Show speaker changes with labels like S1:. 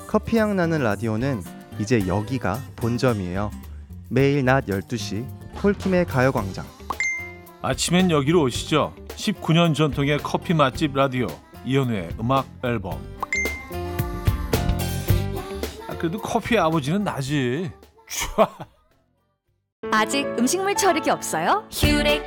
S1: 커피향 나는 라디오는 이제 여기가 본점이에요. 매일 낮 12시 폴킴의 가요광장.
S2: 아침엔 여기로 오시죠. 19년 전통의 커피 맛집 라디오 이현우의 음악 앨범. 그래도 커피의 아버지는 나지.
S3: 아직 음식물 처리기 없어요?
S4: 큐렉